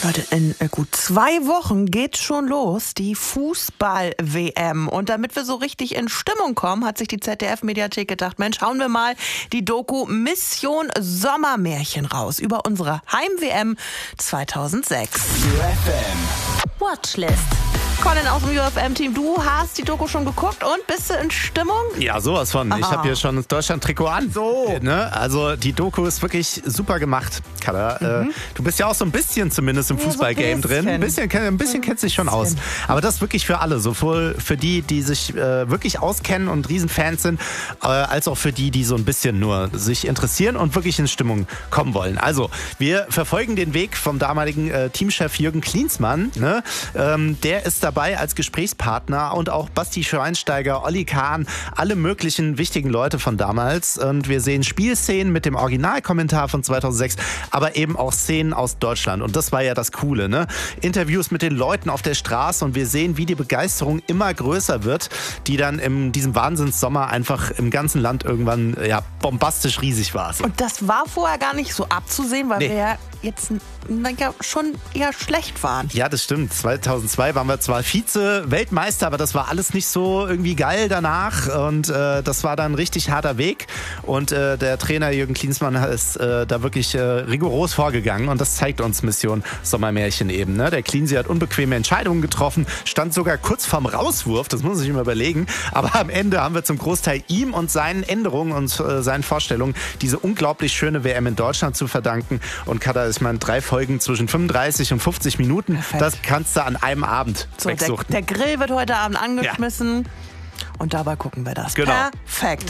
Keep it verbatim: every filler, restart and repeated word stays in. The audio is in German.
Leute, in gut zwei Wochen geht schon los, die Fußball-W M. Und damit wir so richtig in Stimmung kommen, hat sich die Z D F-Mediathek gedacht, Mensch, schauen wir mal die Doku Mission Sommermärchen raus über unsere Heim-W M zweitausendsechs. U F M Watchlist. Colin aus dem U F M-Team, du hast die Doku schon geguckt und bist du in Stimmung? Ja, sowas von. Ich habe hier schon das Deutschland-Trikot an. So. Ne? Also die Doku ist wirklich super gemacht, Kada. Mhm. Äh, du bist ja auch so ein bisschen zumindest im Ja, so ein Fußball-Game bisschen. drin. Ein bisschen, ein bisschen kennst dich schon aus. Aber das wirklich für alle. Sowohl für die, die sich äh, wirklich auskennen und Riesenfans sind, äh, als auch für die, die so ein bisschen nur sich interessieren und wirklich in Stimmung kommen wollen. Also, wir verfolgen den Weg vom damaligen äh, Teamchef Jürgen Klinsmann. Ne? Ähm, der ist dabei als Gesprächspartner und auch Basti Schweinsteiger, Olli Kahn, alle möglichen wichtigen Leute von damals. Und wir sehen Spielszenen mit dem Originalkommentar von zweitausendsechs, aber eben auch Szenen aus Deutschland. Und das war ja das Coole, ne? Interviews mit den Leuten auf der Straße und wir sehen, wie die Begeisterung immer größer wird, die dann in diesem Wahnsinnssommer einfach im ganzen Land irgendwann ja, bombastisch riesig war. So. Und das war vorher gar nicht so abzusehen, weil Nee. wir ja jetzt na ja, schon eher schlecht waren. Ja, das stimmt. zweitausendzwei waren wir zwar Vize-Weltmeister, aber das war alles nicht so irgendwie geil danach. Und äh, das war dann ein richtig harter Weg. Und äh, der Trainer Jürgen Klinsmann ist äh, da wirklich äh, rigoros vorgegangen. Und das zeigt uns Mission Sommermärchen eben. Ne? Der Klinsi hat unbequeme Entscheidungen getroffen, stand sogar kurz vorm Rauswurf. Das muss man sich mal überlegen. Aber am Ende haben wir zum Großteil ihm und seinen Änderungen und äh, seinen Vorstellungen diese unglaublich schöne W M in Deutschland zu verdanken. Und Kada, ich meine, drei Folgen zwischen fünfunddreißig und fünfzig Minuten. Perfekt. Das kannst du an einem Abend So, der, wegsuchten. der Grill wird heute Abend angeschmissen und dabei gucken wir das. Genau. Perfekt.